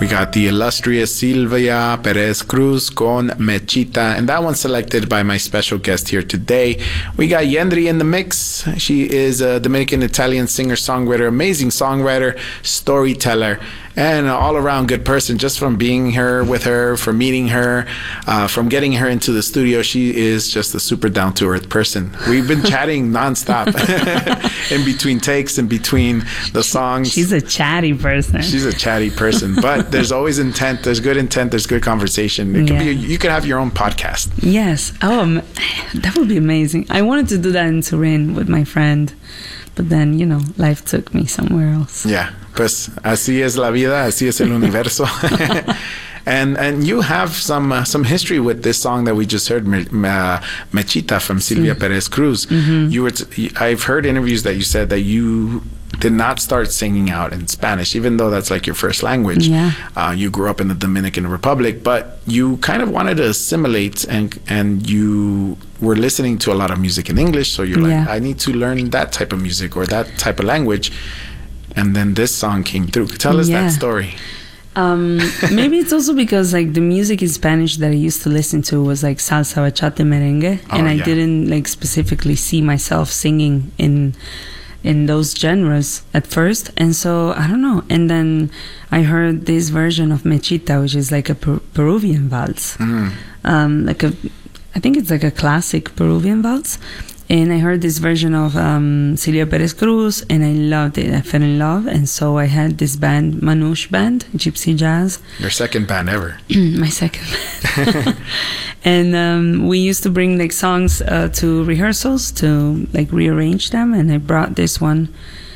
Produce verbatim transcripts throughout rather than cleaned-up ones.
We got the illustrious Silvia Perez Cruz con Mechita, and that one's selected by my special guest here today. We got Yendri in the mix. She is a Dominican-Italian singer-songwriter, amazing songwriter, storyteller, and an all-around good person. Just from being here with her, from meeting her, uh, from getting her into the studio, she is just a super down-to-earth person. We've been chatting nonstop in between takes, in between the songs. She's a chatty person. She's a chatty person, but there's always intent. There's good intent. There's good conversation. It yeah. could be. You could have your own podcast. Yes. Oh, um, that would be amazing. I wanted to do that in Turin with my friend, but then, you know, life took me somewhere else. Yeah. Pues así es la vida, así es el universo. and and you have some uh, some history with this song that we just heard, Me, uh, Mechita from Silvia sí. Perez Cruz. Mm-hmm. You were t- I've heard interviews that you said that you did not start singing out in Spanish, even though that's like your first language. Yeah. Uh, you grew up in the Dominican Republic, but you kind of wanted to assimilate, and and you were listening to a lot of music in English, so you're like, yeah. I need to learn that type of music or that type of language. And then this song came through. Tell us yeah. that story. Um, maybe it's also because like the music in Spanish that I used to listen to was like salsa, bachata, merengue, oh, and I yeah. didn't like specifically see myself singing in in those genres at first. And so I don't know. And then I heard this version of Mechita, which is like a per- Peruvian valse, mm. um, like a I think it's like a classic Peruvian valse. And I heard this version of um, Silvia Perez Cruz, and I loved it. I fell in love, and so I had this band, Manouche Band, Gypsy Jazz. Your second band ever. My second band. And um, we used to bring like songs uh, to rehearsals to like rearrange them, and I brought this one.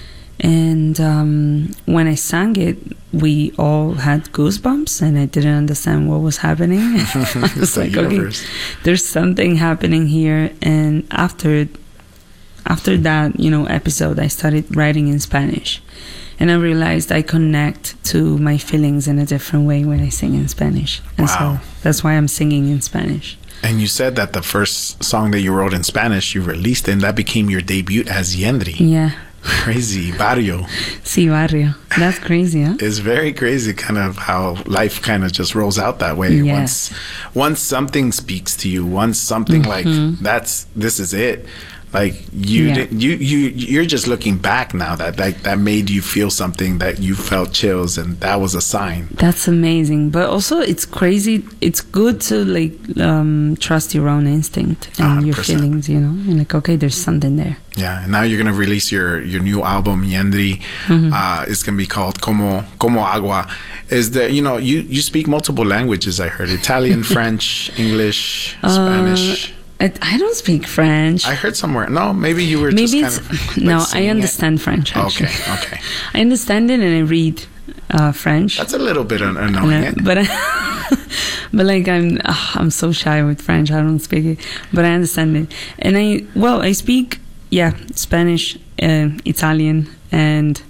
And um, when I sang it, we all had goosebumps, and I didn't understand what was happening. I was like, okay, there's something happening here. And after, after that, you know, episode, I started writing in Spanish, and I realized I connect to my feelings in a different way when I sing in Spanish. And wow. so that's why I'm singing in Spanish. And you said that the first song that you wrote in Spanish, you released, and that became your debut as Yendri. Yeah. Crazy. Barrio. Sí, barrio. That's crazy, huh? It's very crazy kind of how life kind of just rolls out that way. Yes. Once once something speaks to you, once something mm-hmm. like that's this is it. Like you, yeah. did, you, you, you're just looking back now that like that made you feel something, that you felt chills, and that was a sign. That's amazing, but also it's crazy. It's good to like um, trust your own instinct and one hundred percent. Your feelings. You know, and like okay, there's something there. Yeah, and now you're gonna release your your new album, Yendri. Mm-hmm. Uh, it's gonna be called Como Como Agua. Is that you know you you speak multiple languages? I heard Italian, French, English, Spanish. Uh, I don't speak French. I heard somewhere. No, maybe you were maybe just kind of... Like no, I understand it. French, actually. Okay, okay. I understand it and I read uh, French. That's a little bit annoying. I, but, I, but like, I'm oh, I'm so shy with French. I don't speak it. But I understand it. And I, well, I speak, yeah, Spanish, uh, Italian, and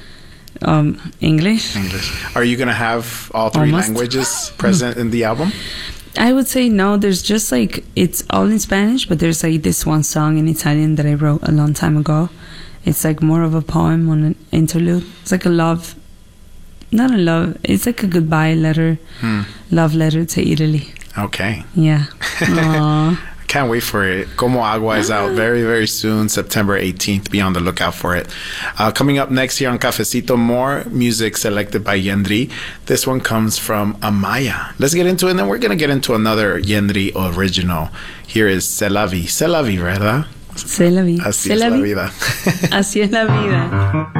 um, English. English. Are you going to have all three Almost. languages present in the album? I would say no, there's just like, it's all in Spanish, but there's like this one song in Italian that I wrote a long time ago. It's like more of a poem on an interlude. It's like a love, not a love, it's like a goodbye letter, hmm. love letter to Italy. Okay. Yeah. Aww. Can't wait for it. Como Agua is out very, very soon, September eighteenth. Be on the lookout for it. Uh, coming up next here on Cafecito, more music selected by Yendri. This one comes from Amaya. Let's get into it, and then we're going to get into another Yendri original. Here is C'est la vie. C'est la vie, ¿verdad? C'est la vie. Así es la vida. Así es la vida.